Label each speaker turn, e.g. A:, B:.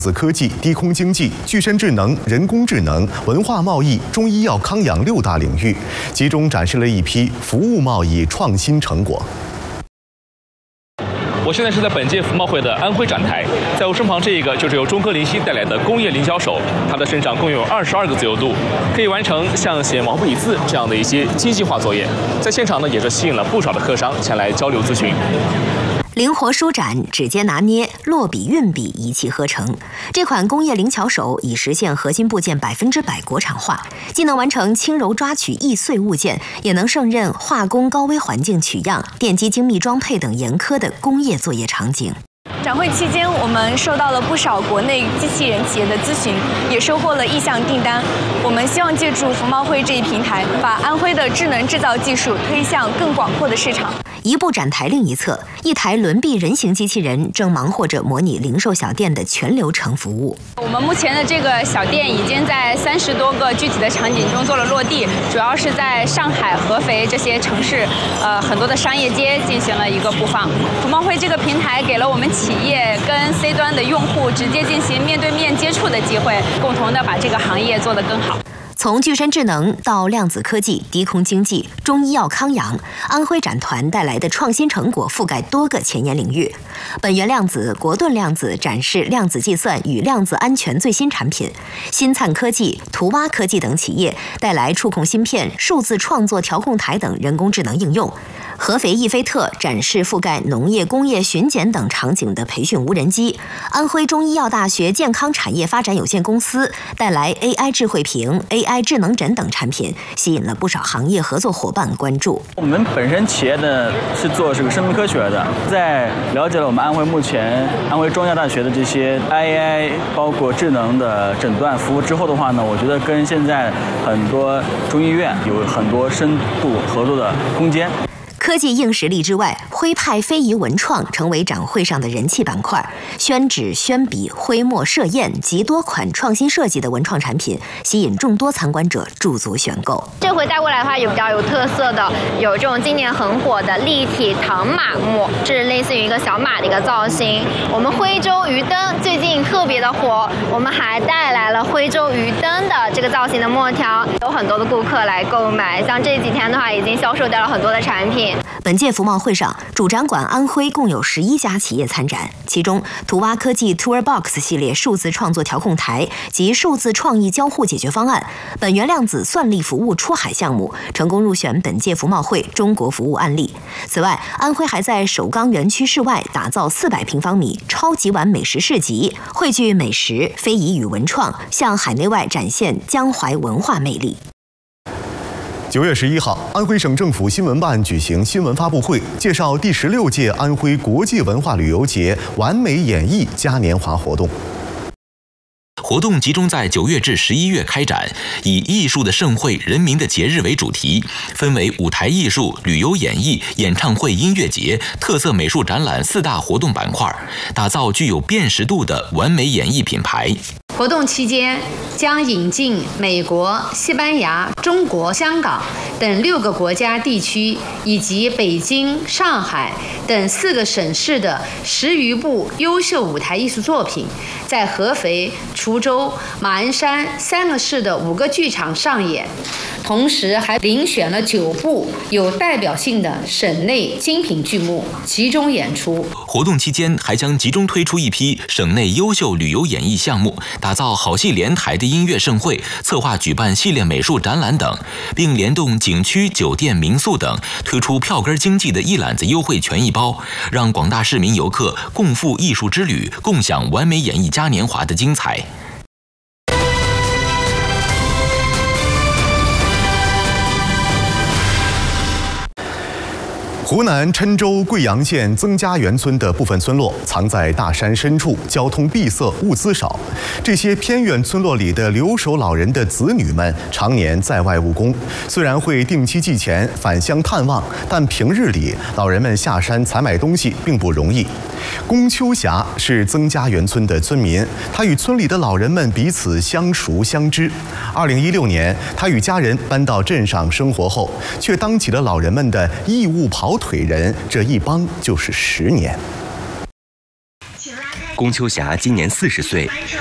A: 子科技、低空经济、具身智能、人工智能、文化贸易、中医药康养6大领域，集中展示了一批服务贸易创新成果。
B: 我现在是在本届服贸会的安徽展台，在我身旁这一个就是由中科灵犀带来的工业零销手，他的身上共有22个自由度，可以完成像写毛笔字这样的一些机械化作业。在现场呢，也是吸引了不少的客商前来交流咨询。
C: 灵活舒展，指尖拿捏，落笔运笔一气呵成。这款工业灵巧手已实现核心部件100%国产化，既能完成轻柔抓取易碎物件，也能胜任化工高危环境取样、电机精密装配等严苛的工业作业场景。
D: 展会期间，我们受到了不少国内机器人企业的咨询，也收获了意向订单。我们希望借助服贸会这一平台，把安徽的智能制造技术推向更广阔的市场。
C: 一部展台另一侧，一台轮臂人形机器人正忙活着模拟零售小店的全流程服务。
E: 我们目前的这个小店已经在30多个具体的场景中做了落地，主要是在上海、合肥这些城市，很多的商业街进行了一个布放。服贸会这个平台给了我们企业跟 C 端的用户直接进行面对面接触的机会，共同的把这个行业做得更好。
C: 从具身智能到量子科技、低空经济、中医药康养，安徽展团带来的创新成果覆盖多个前沿领域。本源量子、国盾量子展示量子计算与量子安全最新产品，新灿科技、图蛙科技等企业带来触控芯片、数字创作调控台等人工智能应用。合肥易飞特展示覆盖农业、工业、巡检等场景的培训无人机。安徽中医药大学健康产业发展有限公司带来 AI 智慧屏、AI 智能诊等产品，吸引了不少行业合作伙伴关注。
F: 我们本身企业呢是做这个生命科学的，在了解了我们安徽目前安徽中医药大学的这些 AI 包括智能的诊断服务之后的话呢，我觉得跟现在很多中医院有很多深度合作的空间。
C: 科技硬实力之外，徽派非遗文创成为展会上的人气板块。宣纸、宣笔、徽墨、设砚及多款创新设计的文创产品，吸引众多参观者驻足选购。
G: 这回带过来的话，有比较有特色的，有这种今年很火的立体唐马木，是类似于一个小马的一个造型。我们徽州鱼灯最近特别的火，我们还带来了徽州鱼灯的这个造型的墨条，有很多的顾客来购买。像这几天的话，已经销售掉了很多的产品。
C: 本届服贸会上，主展馆安徽共有11家企业参展，其中图蛙科技 Tourbox 系列数字创作调控台及数字创意交互解决方案，本源量子算力服务出海项目成功入选本届服贸会中国服务案例。此外，安徽还在首钢园区室外打造400平方米超级碗美食市集，汇聚美食、非遗与文创，向海内外展现江淮文化魅力。
A: 9月11号，安徽省政府新闻办举行新闻发布会，介绍第16届安徽国际文化旅游节完美演绎嘉年华活动。
H: 活动集中在9月至11月开展，以艺术的盛会、人民的节日为主题，分为舞台艺术、旅游演绎、演唱会、音乐节、特色美术展览4大活动板块，打造具有辨识度的完美演艺品牌。
I: 活动期间将引进美国、西班牙、中国、香港等6个国家地区，以及北京、上海等4个省市的10余部优秀舞台艺术作品，在合肥、滁州、马鞍山3个市的5个剧场上演。同时还遴选了9部有代表性的省内精品剧目集中演出。
H: 活动期间还将集中推出一批省内优秀旅游演艺项目，打造好戏连台的音乐盛会，策划举办系列美术展览等，并联动景区、酒店、民宿等，推出票根经济的一揽子优惠权益包，让广大市民游客共赴艺术之旅，共享完美演艺嘉年华的精彩。
A: 湖南郴州贵阳县曾家园村的部分村落藏在大山深处，交通闭塞，物资少。这些偏远村落里的留守老人的子女们常年在外务工，虽然会定期寄钱返乡探望，但平日里老人们下山采买东西并不容易。龚秋霞是曾家园村的村民，她与村里的老人们彼此相熟相知。2016年，她与家人搬到镇上生活后，却当起了老人们的义务跑腿人，这一帮就是10年。
J: 龚秋霞今年40岁，